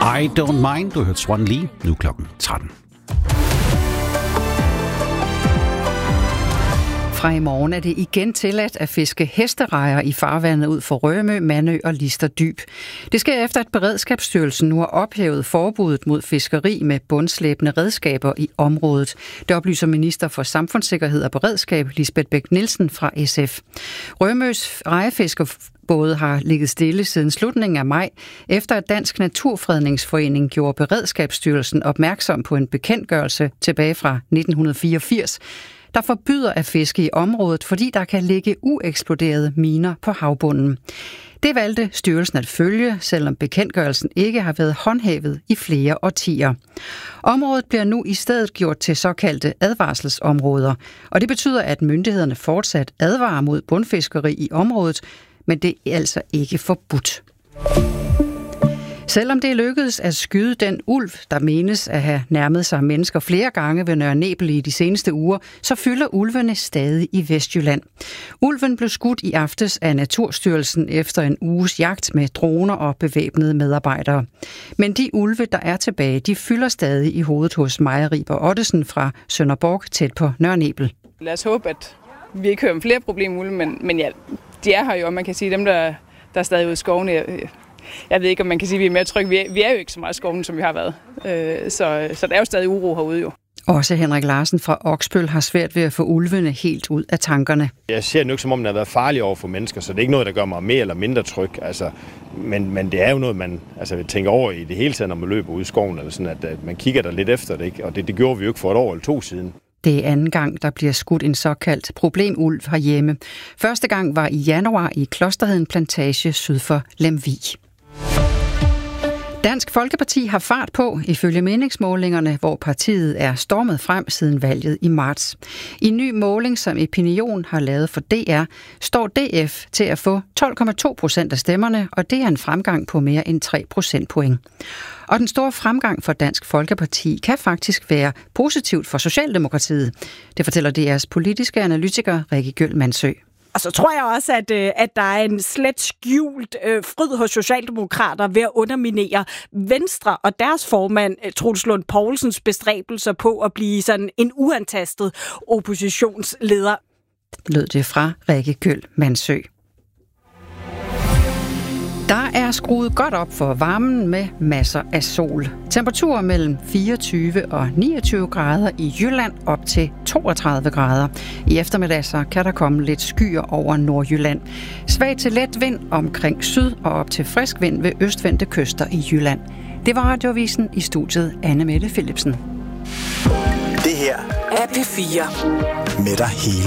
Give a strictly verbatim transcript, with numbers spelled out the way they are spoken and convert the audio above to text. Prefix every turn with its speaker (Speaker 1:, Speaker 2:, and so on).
Speaker 1: I Don't Mind. Du har hørt Swan Lee. Nu klokken tretten.
Speaker 2: Fra i morgen er det igen tilladt at fiske hesterejer i farvandet ud for Rømø, Mandø og Lister Dyb. Det sker efter, at Beredskabsstyrelsen nu har ophævet forbuddet mod fiskeri med bundslæbende redskaber i området. Det oplyser minister for Samfundssikkerhed og Beredskab, Lisbeth Bech-Nielsen fra S F. Rømøs rejefiskerbåde har ligget stille siden slutningen af maj, efter at Dansk Naturfredningsforening gjorde Beredskabsstyrelsen opmærksom på en bekendtgørelse tilbage fra nitten fireogfirs, der forbyder at fiske i området, fordi der kan ligge ueksploderede miner på havbunden. Det valgte styrelsen at følge, selvom bekendtgørelsen ikke har været håndhævet i flere årtier. Området bliver nu i stedet gjort til såkaldte advarselsområder, og det betyder, at myndighederne fortsat advarer mod bundfiskeri i området, men det er altså ikke forbudt. Selvom det lykkedes at skyde den ulv, der menes at have nærmet sig mennesker flere gange ved Nørre Nebel i de seneste uger, så fylder ulvene stadig i Vestjylland. Ulven blev skudt i aftes af Naturstyrelsen efter en uges jagt med droner og bevæbnede medarbejdere. Men de ulve, der er tilbage, de fylder stadig i hovedet hos Maja Riber Ottesen fra Sønderborg tæt på Nørre Nebel.
Speaker 3: Lad os håbe, at vi ikke hører om flere problemer, men, men ja, de er her jo, og man kan sige, dem, der, der er stadig ude i skovene. Jeg ved ikke, om man kan sige, at vi er mere trygge. Vi er, vi er jo ikke så meget i skoven, som vi har været. Øh, så, så der er jo stadig uro herude jo.
Speaker 2: Også Henrik Larsen fra Oksbøl har svært ved at få ulvene helt ud af tankerne.
Speaker 4: Jeg ser det ikke, som om den har været farlig over for mennesker, så det er ikke noget, der gør mig mere eller mindre tryg. Altså, men, men det er jo noget, man altså, tænker over i det hele taget, når man løber ud i skoven, eller sådan, at, at man kigger der lidt efter det, ikke? Og det, det gjorde vi jo ikke for et år eller to siden.
Speaker 2: Det er anden gang, der bliver skudt en såkaldt problemulv herhjemme. Første gang var i januar i Klosterheden Plantage syd for Lemvig. Dansk Folkeparti har fart på ifølge meningsmålingerne, hvor partiet er stormet frem siden valget i marts. I en ny måling, som Epinion har lavet for D R, står D F til at få tolv komma to procent af stemmerne, og det er en fremgang på mere end tre procentpoint. Og den store fremgang for Dansk Folkeparti kan faktisk være positivt for Socialdemokratiet. Det fortæller D R's politiske analytiker Rikke Gjøl Mansø.
Speaker 5: Og så tror jeg også, at, at der er en slet skjult øh, fryd hos socialdemokrater ved at underminere Venstre og deres formand, Troels Lund Poulsens bestræbelser på at blive sådan en uantastet oppositionsleder.
Speaker 2: Lød det fra Rikke Gjøl Mansø. Der er skruet godt op for varmen med masser af sol. Temperaturer mellem fireogtyve og niogtyve grader i Jylland op til toogtredive grader. I eftermiddag så kan der komme lidt skyer over Nordjylland. Svag til let vind omkring syd og op til frisk vind ved østvendte kyster i Jylland. Det var Radioavisen, i studiet Anne Mette Philipsen.
Speaker 6: Det her er P fire med dig hele